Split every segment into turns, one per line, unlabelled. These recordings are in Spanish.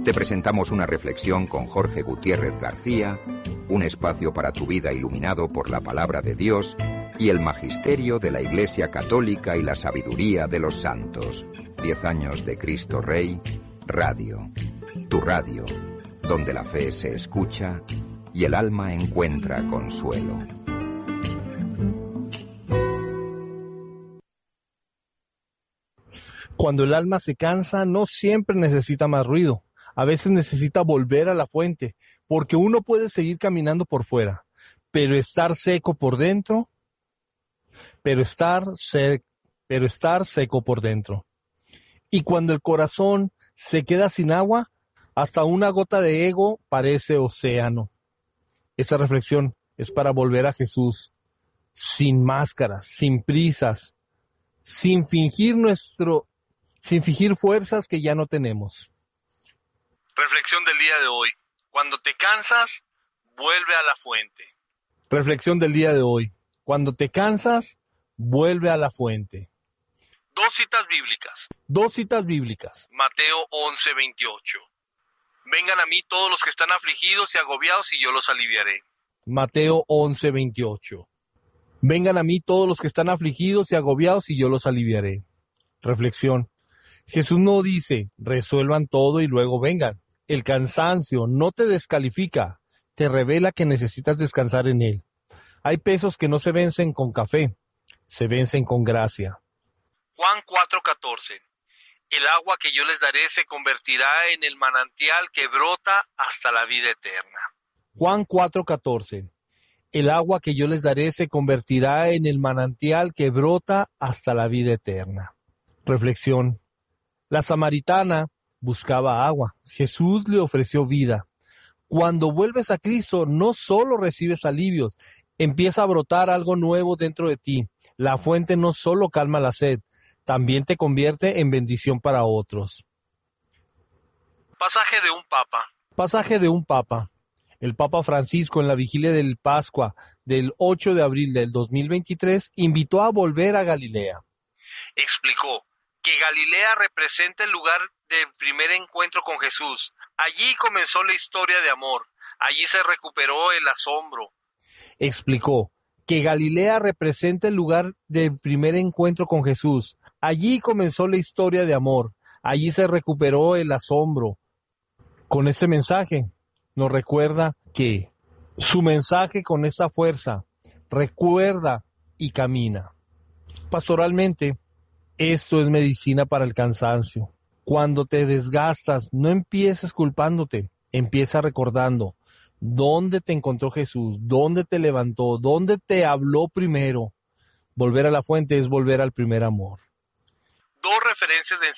Te presentamos una reflexión con Jorge Gutiérrez García, un espacio para tu vida iluminado por la palabra de Dios y el magisterio de la Iglesia Católica y la sabiduría de los santos. 10 años de Cristo Rey, Radio. Tu radio, donde la fe se escucha y el alma encuentra consuelo.
Cuando el alma se cansa, no siempre necesita más ruido. A veces necesita volver a la fuente, porque uno puede seguir caminando por fuera, pero estar seco por dentro, seco por dentro. Y cuando el corazón se queda sin agua, hasta una gota de ego parece océano. Esta reflexión es para volver a Jesús, sin máscaras, sin prisas, sin fingir fuerzas que ya no tenemos.
Reflexión del día de hoy. Cuando te cansas, vuelve a la fuente.
Reflexión del día de hoy. Cuando te cansas, vuelve a la fuente.
Dos citas bíblicas.
Mateo
11:28. Vengan a mí todos los que están afligidos y agobiados y yo los aliviaré.
Mateo 11:28. Vengan a mí todos los que están afligidos y agobiados y yo los aliviaré. Reflexión. Jesús no dice, resuelvan todo y luego vengan. El cansancio no te descalifica, te revela que necesitas descansar en Él. Hay pesos que no se vencen con café, se vencen con gracia.
Juan 4:14. El agua que yo les daré se convertirá en el manantial que brota hasta la vida eterna.
Juan 4:14. El agua que yo les daré se convertirá en el manantial que brota hasta la vida eterna. Reflexión. La samaritana buscaba agua. Jesús le ofreció vida. Cuando vuelves a Cristo, no solo recibes alivios, empieza a brotar algo nuevo dentro de ti. La fuente no solo calma la sed, también te convierte en bendición para otros.
Pasaje de un papa.
El Papa Francisco, en la vigilia del Pascua del 8 de abril del 2023, invitó a volver a Galilea.
Explicó que Galilea representa el lugar del primer encuentro con Jesús. Allí comenzó la historia de amor. Allí se recuperó el asombro.
Explicó que Galilea representa el lugar del primer encuentro con Jesús. Allí comenzó la historia de amor. Allí se recuperó el asombro. Con este mensaje nos recuerda que su mensaje con esta fuerza recuerda y camina. Pastoralmente, esto es medicina para el cansancio. Cuando te desgastas, no empieces culpándote, empieza recordando dónde te encontró Jesús, dónde te levantó, dónde te habló primero. Volver a la fuente es volver al primer amor.
Dos referencias de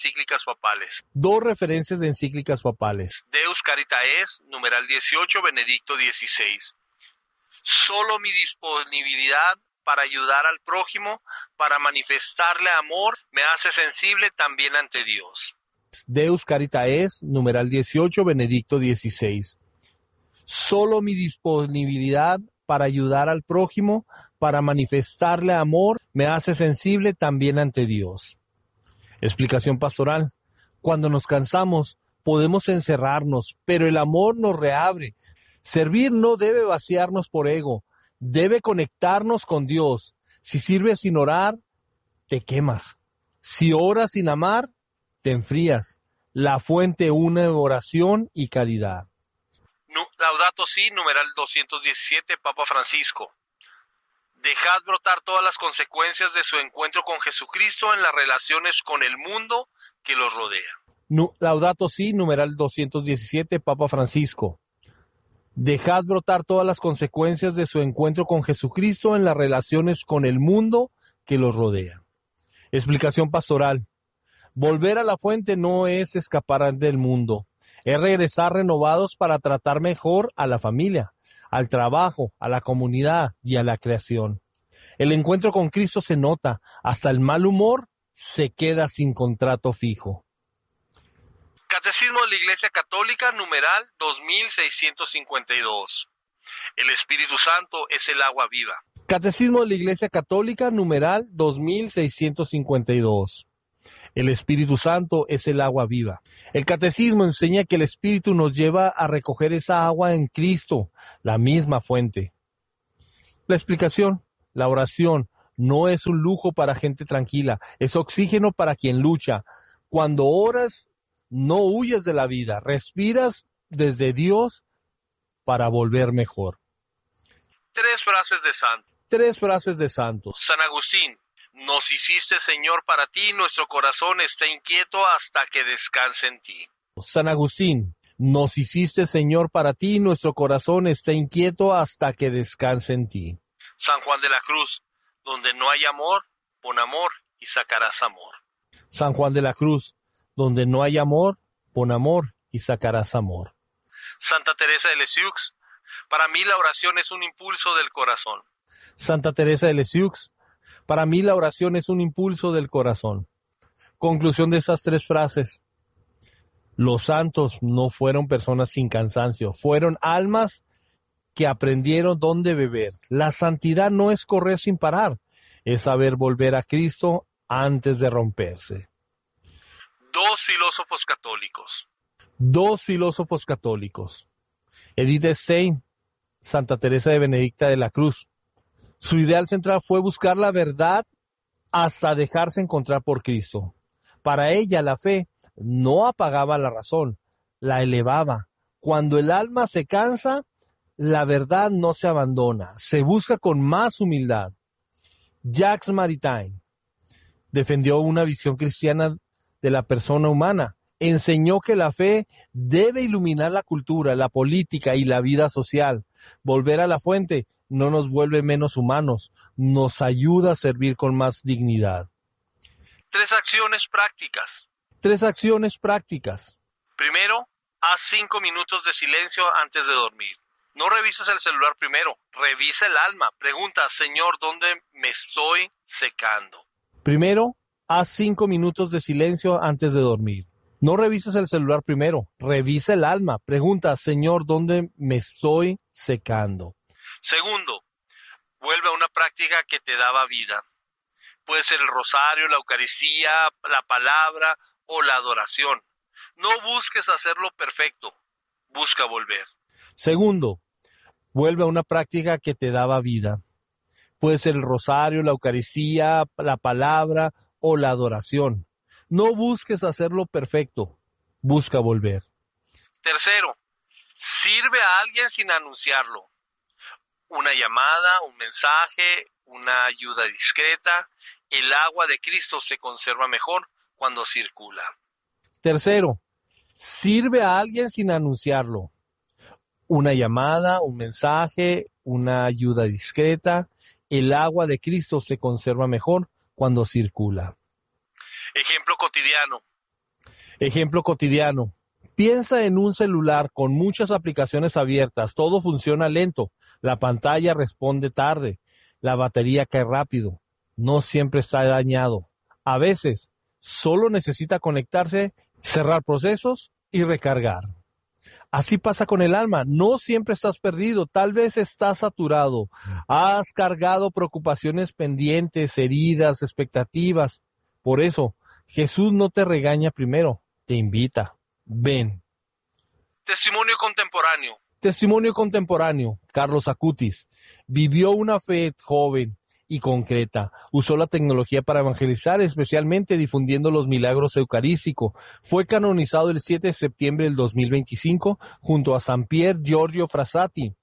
encíclicas papales. Deus Carita Es, numeral 18, Benedicto XVI. Solo mi disponibilidad para ayudar al prójimo, para manifestarle amor, me hace sensible también ante Dios.
Deus Carita Es, numeral 18, Benedicto XVI. Solo mi disponibilidad para ayudar al prójimo, para manifestarle amor, me hace sensible también ante Dios. Explicación pastoral. Cuando nos cansamos, podemos encerrarnos, pero el amor nos reabre. Servir no debe vaciarnos por ego, debe conectarnos con Dios. Si sirves sin orar, te quemas. Si oras sin amar, te enfrías. La fuente une oración y caridad.
Laudato Si, numeral 217, Papa Francisco. Dejad brotar todas las consecuencias de su encuentro con Jesucristo en las relaciones con el mundo que los rodea.
Laudato Si, numeral 217, Papa Francisco. Dejad brotar todas las consecuencias de su encuentro con Jesucristo en las relaciones con el mundo que los rodea. Explicación pastoral. Volver a la fuente no es escapar del mundo, es regresar renovados para tratar mejor a la familia, al trabajo, a la comunidad y a la creación. El encuentro con Cristo se nota, hasta el mal humor se queda sin contrato fijo.
Catecismo de la Iglesia Católica, numeral 2652. El Espíritu Santo es el agua viva.
Catecismo de la Iglesia Católica, numeral 2652. El Espíritu Santo es el agua viva. El Catecismo enseña que el Espíritu nos lleva a recoger esa agua en Cristo, la misma fuente. La explicación, la oración, no es un lujo para gente tranquila, es oxígeno para quien lucha. Cuando oras, no huyes de la vida, respiras desde Dios para volver mejor.
3 frases de santo.
3 frases de santos.
San Agustín: nos hiciste, Señor, para ti, nuestro corazón está inquieto hasta que descanse en ti.
San Agustín: nos hiciste, Señor, para ti, nuestro corazón está inquieto hasta que descanse en ti.
San Juan de la Cruz: donde no hay amor, pon amor y sacarás amor.
San Juan de la Cruz: donde no hay amor, pon amor y sacarás amor.
Santa Teresa de Lisieux: para mí la oración es un impulso del corazón.
Santa Teresa de Lisieux: para mí la oración es un impulso del corazón. Conclusión de esas 3 frases. Los santos no fueron personas sin cansancio, fueron almas que aprendieron dónde beber. La santidad no es correr sin parar, es saber volver a Cristo antes de romperse.
2 filósofos católicos.
2 filósofos católicos. Edith Stein, Santa Teresa de Benedicta de la Cruz. Su ideal central fue buscar la verdad hasta dejarse encontrar por Cristo. Para ella la fe no apagaba la razón, la elevaba. Cuando el alma se cansa, la verdad no se abandona, se busca con más humildad. Jacques Maritain defendió una visión cristiana de la persona humana. Enseñó que la fe debe iluminar la cultura, la política y la vida social. Volver a la fuente no nos vuelve menos humanos, nos ayuda a servir con más dignidad.
3 acciones prácticas.
3 acciones prácticas.
Primero, haz 5 minutos de silencio antes de dormir. No revises el celular primero, revisa el alma. Pregunta: Señor, ¿dónde me estoy secando?
Primero, haz 5 minutos de silencio antes de dormir. No revises el celular primero, revisa el alma. Pregunta: Señor, ¿dónde me estoy secando?
Segundo, vuelve a una práctica que te daba vida. Puede ser el rosario, la Eucaristía, la palabra o la adoración. No busques hacerlo perfecto, busca volver.
Segundo, vuelve a una práctica que te daba vida. Puede ser el rosario, la Eucaristía, la palabra o la adoración. No busques hacerlo perfecto, busca volver.
Tercero, sirve a alguien sin anunciarlo. Una llamada, un mensaje, una ayuda discreta. El agua de Cristo se conserva mejor cuando circula.
Tercero, sirve a alguien sin anunciarlo. Una llamada, un mensaje, una ayuda discreta. El agua de Cristo se conserva mejor cuando circula.
Ejemplo cotidiano.
Ejemplo cotidiano. Piensa en un celular con muchas aplicaciones abiertas. Todo funciona lento. La pantalla responde tarde. La batería cae rápido. No siempre está dañado. A veces solo necesita conectarse, cerrar procesos y recargar. Así pasa con el alma. No siempre estás perdido. Tal vez estás saturado. Has cargado preocupaciones pendientes, heridas, expectativas. Por eso, Jesús no te regaña primero. Te invita. Ven.
Testimonio contemporáneo.
Testimonio contemporáneo. Carlos Acutis vivió una fe joven y concreta. Usó la tecnología para evangelizar, especialmente difundiendo los milagros eucarísticos. Fue canonizado el 7 de septiembre del 2025 junto a San Pier Giorgio Frassati.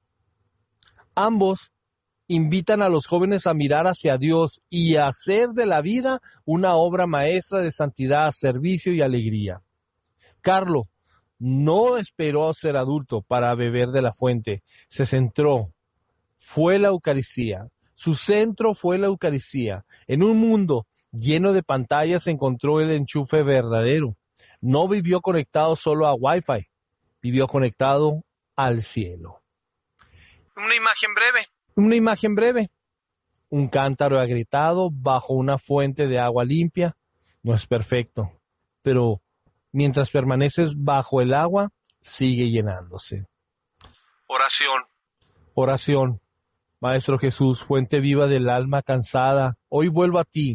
Ambos invitan a los jóvenes a mirar hacia Dios y a hacer de la vida una obra maestra de santidad, servicio y alegría. Carlos no esperó ser adulto para beber de la fuente. Se centró. Fue la Eucaristía. Su centro fue la Eucaristía. En un mundo lleno de pantallas encontró el enchufe verdadero. No vivió conectado solo a Wi-Fi. Vivió conectado al cielo.
Una imagen breve.
Una imagen breve. Un cántaro agrietado bajo una fuente de agua limpia. No es perfecto, pero mientras permaneces bajo el agua, sigue llenándose.
Oración.
Oración. Maestro Jesús, fuente viva del alma cansada, hoy vuelvo a ti.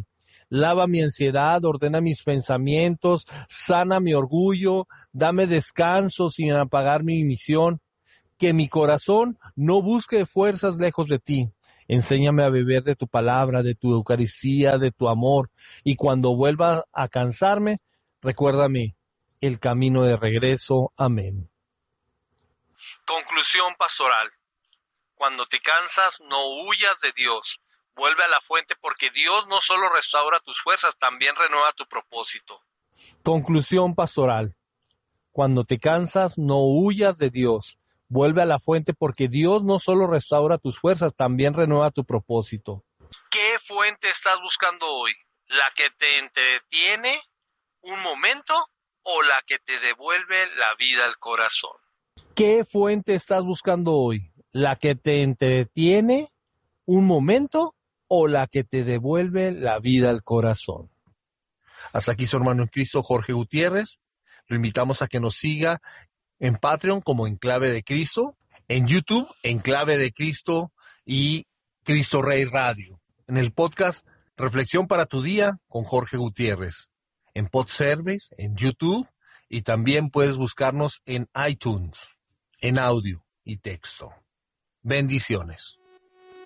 Lava mi ansiedad, ordena mis pensamientos, sana mi orgullo, dame descanso sin apagar mi misión. Que mi corazón no busque fuerzas lejos de ti. Enséñame a beber de tu palabra, de tu Eucaristía, de tu amor. Y cuando vuelva a cansarme, recuérdame el camino de regreso. Amén.
Conclusión pastoral. Cuando te cansas, no huyas de Dios. Vuelve a la fuente porque Dios no solo restaura tus fuerzas, también renueva tu propósito.
Conclusión pastoral. Cuando te cansas, no huyas de Dios. Vuelve a la fuente porque Dios no solo restaura tus fuerzas, también renueva tu propósito.
¿Qué fuente estás buscando hoy? ¿La que te entretiene un momento o la que te devuelve la vida al corazón?
¿Qué fuente estás buscando hoy? ¿La que te entretiene un momento o la que te devuelve la vida al corazón? Hasta aquí su hermano en Cristo, Jorge Gutiérrez. Lo invitamos a que nos siga en Patreon como Enclave de Cristo, en YouTube, Enclave de Cristo y Cristo Rey Radio. En el podcast Reflexión para tu Día con Jorge Gutiérrez. En Podservice, en YouTube y también puedes buscarnos en iTunes, en audio y texto. Bendiciones.